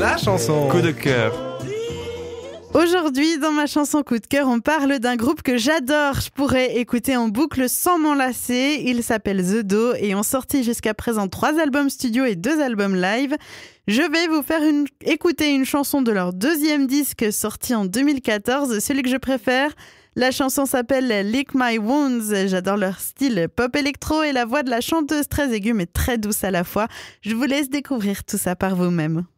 la chanson coup de cœur. Aujourd'hui, dans ma chanson coup de cœur, on parle d'un groupe que j'adore. Je pourrais écouter en boucle sans m'en lasser. Il s'appelle The Do et ont sorti jusqu'à présent 3 albums studio et 2 albums live. Je vais vous faire écouter une chanson de leur 2e disque sorti en 2014, celui que je préfère. La chanson s'appelle Lick My Wounds. J'adore leur style pop électro et la voix de la chanteuse très aiguë mais très douce à la fois. Je vous laisse découvrir tout ça par vous-même.